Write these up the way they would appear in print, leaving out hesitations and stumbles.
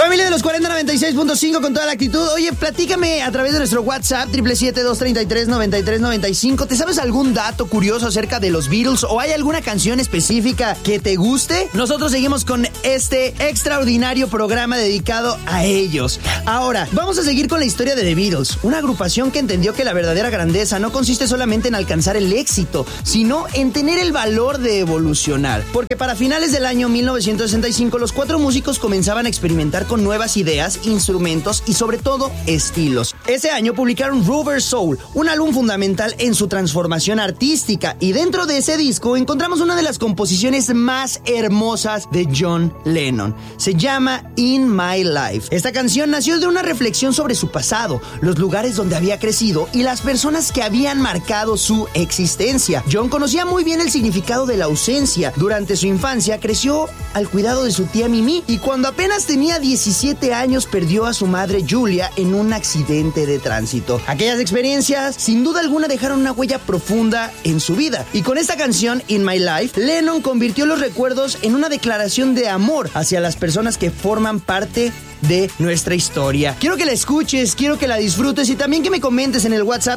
Familia de los 4096.5 con toda la actitud. Oye, platícame a través de nuestro WhatsApp 777-233-9395. ¿Te sabes algún dato curioso acerca de los Beatles o hay alguna canción específica que te guste? Nosotros seguimos con este extraordinario programa dedicado a ellos. Ahora, vamos a seguir con la historia de The Beatles, una agrupación que entendió que la verdadera grandeza no consiste solamente en alcanzar el éxito, sino en tener el valor de evolucionar. Porque para finales del año 1965, los 4 músicos comenzaban a experimentar con nuevas ideas, instrumentos y sobre todo estilos. Ese año publicaron Rubber Soul, un álbum fundamental en su transformación artística, y dentro de ese disco encontramos una de las composiciones más hermosas de John Lennon. Se llama In My Life. Esta canción nació de una reflexión sobre su pasado, los lugares donde había crecido y las personas que habían marcado su existencia. John conocía muy bien el significado de la ausencia. Durante su infancia creció al cuidado de su tía Mimi y cuando apenas tenía 17 años perdió a su madre Julia en un accidente de tránsito. Aquellas experiencias sin duda alguna dejaron una huella profunda en su vida, y con esta canción In My Life, Lennon convirtió los recuerdos en una declaración de amor hacia las personas que forman parte de nuestra historia. Quiero que la escuches, quiero que la disfrutes y también que me comentes en el WhatsApp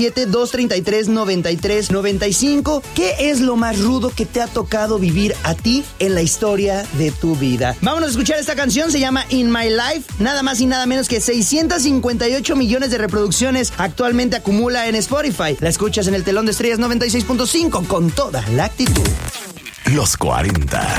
777-233-9395 qué es lo más rudo que te ha tocado vivir a ti en la historia de tu vida. Vámonos a escuchar esta canción, se llama In My Life, nada más y nada menos que 658 millones de reproducciones actualmente acumula en Spotify. La escuchas en el Telón de Estrellas 96.5 con toda la actitud. Los 40.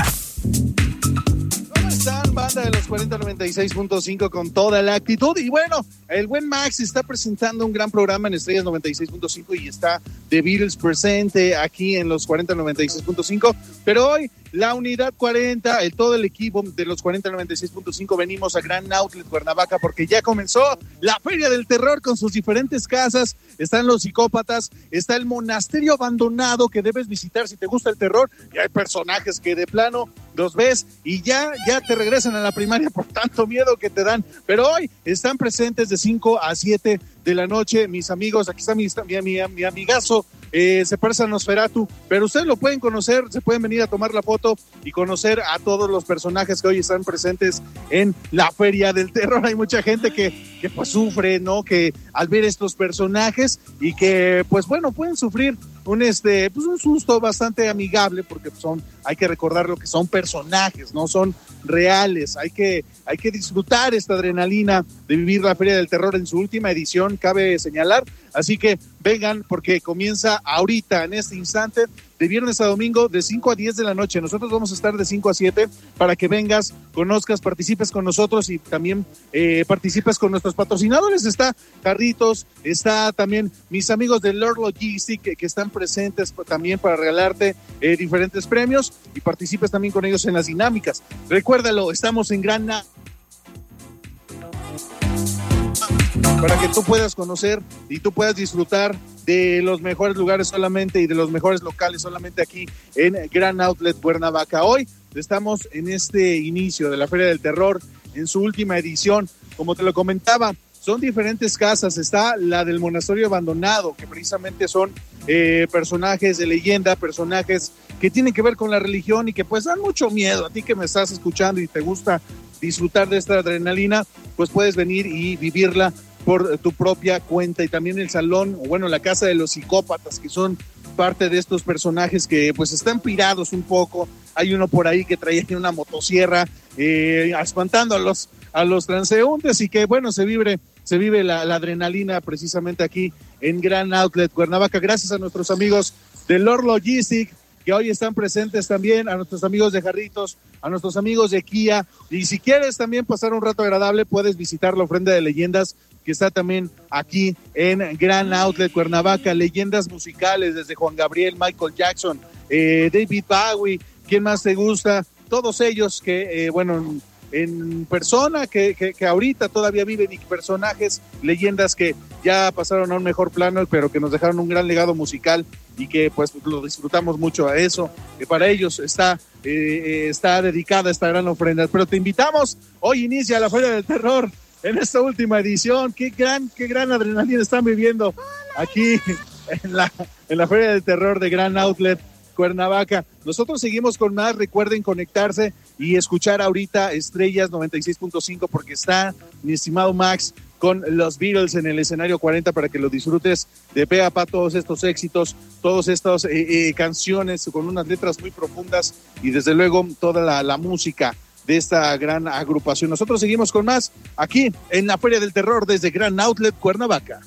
Banda de los 4096.5 con toda la actitud. Y bueno, el buen Max está presentando un gran programa en Estrellas 96.5 y está The Beatles presente aquí en los 4096.5. Pero hoy la unidad 40, todo el equipo de los 4096.5 venimos a Grand Outlet Cuernavaca porque ya comenzó la Feria del Terror con sus diferentes casas. Están los psicópatas, está el monasterio abandonado que debes visitar si te gusta el terror, y hay personajes que de plano los ves y ya te regresan a la primaria por tanto miedo que te dan. Pero hoy están presentes de 5 a 7 de la noche mis amigos. Aquí está mi amigazo, Separsa Nosferatu, pero ustedes lo pueden conocer, se pueden venir a tomar la foto y conocer a todos los personajes que hoy están presentes en la Feria del Terror. Hay mucha gente que pues sufre, ¿no? Que al ver estos personajes y que pues bueno, pueden sufrir un susto bastante amigable porque hay que recordar lo que son personajes, no son reales. Hay que disfrutar esta adrenalina de vivir la Feria del Terror en su última edición, cabe señalar. Así que vengan porque comienza ahorita, en este instante, de viernes a domingo, de 5 a 10 de la noche. Nosotros vamos a estar de 5 a 7 para que vengas, conozcas, participes con nosotros y también participes con nuestros patrocinadores. Está Carritos, está también mis amigos de Lord Logistic que están presentes también para regalarte diferentes premios y participes también con ellos en las dinámicas. Recuérdalo, estamos en Gran para que tú puedas conocer y tú puedas disfrutar de los mejores lugares solamente y de los mejores locales solamente aquí en Grand Outlet Cuernavaca. Hoy estamos en este inicio de la Feria del Terror, en su última edición. Como te lo comentaba, son diferentes casas. Está la del monasterio abandonado, que precisamente son personajes de leyenda, personajes que tienen que ver con la religión y que pues dan mucho miedo. A ti que me estás escuchando y te gusta disfrutar de esta adrenalina, pues puedes venir y vivirla por tu propia cuenta. Y también el salón, o bueno, la casa de los psicópatas, que son parte de estos personajes que pues están pirados un poco. Hay uno por ahí que traía una motosierra espantando a los transeúntes y que bueno, se vive la adrenalina precisamente aquí en Grand Outlet Cuernavaca, gracias a nuestros amigos de Lord Logistic que hoy están presentes también, a nuestros amigos de Jarritos, a nuestros amigos de Kia. Y si quieres también pasar un rato agradable, puedes visitar la ofrenda de leyendas que está también aquí en Grand Outlet Cuernavaca. Leyendas musicales desde Juan Gabriel, Michael Jackson, David Bowie, ¿quién más te gusta? Todos ellos que, en persona, que ahorita todavía viven, y personajes, leyendas que ya pasaron a un mejor plano, pero que nos dejaron un gran legado musical y que pues lo disfrutamos mucho a eso. Para ellos está dedicada esta gran ofrenda. Pero te invitamos, hoy inicia la Feria del Terror en esta última edición. Qué gran adrenalina están viviendo aquí en la Feria del Terror de Grand Outlet Cuernavaca. Nosotros seguimos con más. Recuerden conectarse y escuchar ahorita Estrellas 96.5 porque está mi estimado Max con los Beatles en el escenario 40 para que lo disfrutes de pe a pa todos estos éxitos, todas estas canciones con unas letras muy profundas y desde luego toda la música de esta gran agrupación. Nosotros seguimos con más aquí en la Feria del Terror desde Gran Outlet Cuernavaca.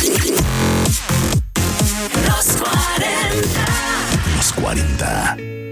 Los 40.